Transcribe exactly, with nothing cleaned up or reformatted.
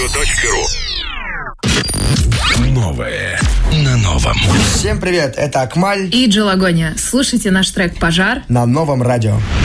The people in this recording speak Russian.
радио точка ру. Новое на новом. Всем привет, это Акмаль и Джелагония. Слушайте наш трек «Пожар» на Новом радио.